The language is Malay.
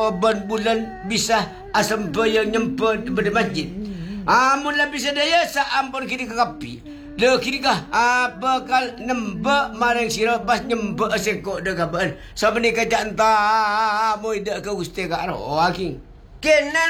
ban bulan bisa asam bayang nyempet pada masjid. Mula bisa daya saampun kini kekapi. Le kini kah bakal nembak marang sira pas nyembak sekok de kaban. Sabeni kajak entah moi dak ke uste ka ro aking. Kenan